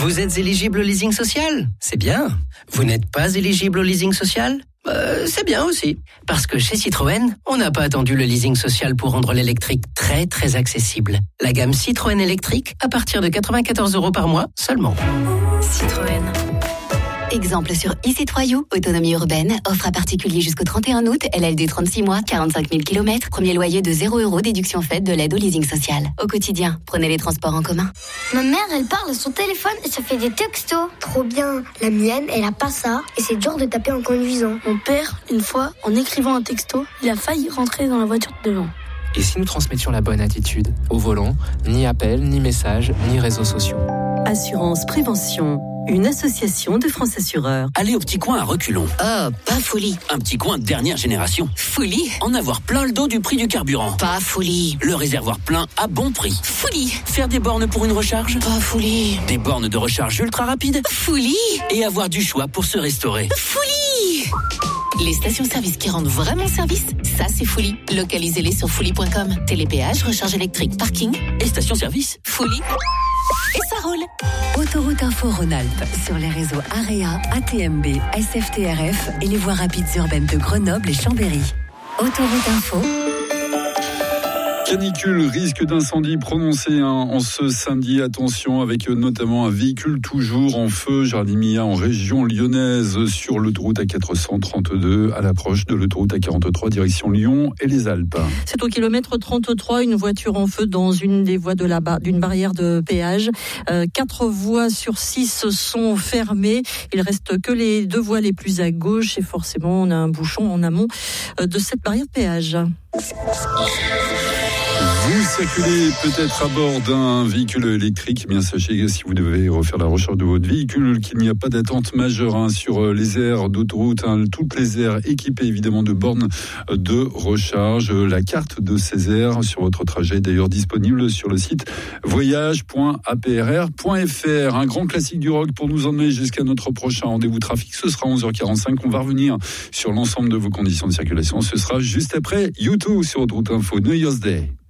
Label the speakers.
Speaker 1: Vous êtes éligible au leasing social ? C'est bien. Vous n'êtes pas éligible au leasing social ? C'est bien aussi. Parce que chez Citroën, on n'a pas attendu le leasing social pour rendre l'électrique très très accessible. La gamme Citroën électrique à partir de 94 € par mois seulement.
Speaker 2: Citroën.
Speaker 3: Exemple sur e-C3U, autonomie urbaine, offre à particulier jusqu'au 31 août, LLD 36 mois, 45 000 km, premier loyer de 0 €, déduction faite de l'aide au leasing social. Au quotidien, prenez les transports en commun.
Speaker 4: Ma mère, elle parle à son téléphone et ça fait des textos. Trop bien. La mienne, elle a pas ça et c'est dur de taper en conduisant.
Speaker 5: Mon père, une fois, en écrivant un texto, il a failli rentrer dans la voiture de devant.
Speaker 6: Et si nous transmettions la bonne attitude au volant, ni appel, ni message, ni réseaux sociaux.
Speaker 7: Assurance Prévention, une association de France Assureurs.
Speaker 8: Aller au petit coin à reculons.
Speaker 3: Oh, pas folie.
Speaker 8: Un petit coin de dernière génération.
Speaker 3: Folie.
Speaker 8: En avoir plein le dos du prix du carburant.
Speaker 3: Pas folie.
Speaker 8: Le réservoir plein à bon prix.
Speaker 3: Folie.
Speaker 8: Faire des bornes pour une recharge.
Speaker 3: Pas folie.
Speaker 8: Des bornes de recharge ultra rapides.
Speaker 3: Folie.
Speaker 8: Et avoir du choix pour se restaurer.
Speaker 3: Folie. Les stations-service qui rendent vraiment service, ça c'est folie. Localisez-les sur folie.com. Télépéage, recharge électrique, parking
Speaker 8: et station-service.
Speaker 3: Folie. Et ça roule.
Speaker 7: Autoroute Info Rhône-Alpes sur les réseaux AREA, ATMB, SFTRF et les voies rapides urbaines de Grenoble et Chambéry. Autoroute Info.
Speaker 9: Canicule, risque d'incendie prononcé en ce samedi. Attention avec notamment un véhicule toujours en feu. Jardimia en région lyonnaise sur l'autoroute A432 à l'approche de l'autoroute A43 direction Lyon et les Alpes.
Speaker 10: C'est au kilomètre 33, une voiture en feu dans une des voies d'une barrière de péage. 4 voies sur 6 sont fermées. Il reste que les 2 voies les plus à gauche et forcément on a un bouchon en amont de cette barrière de péage.
Speaker 9: Vous circulez peut-être à bord d'un véhicule électrique. Eh bien, sachez que si vous devez refaire la recharge de votre véhicule, qu'il n'y a pas d'attente majeure sur les aires d'autoroute. Toutes les aires équipées évidemment de bornes de recharge. La carte de ces aires sur votre trajet est d'ailleurs disponible sur le site voyage.aprr.fr. Un grand classique du rock pour nous emmener jusqu'à notre prochain rendez-vous trafic. Ce sera 11h45. On va revenir sur l'ensemble de vos conditions de circulation. Ce sera juste après U2 sur Autoroute Info. New Year's Day.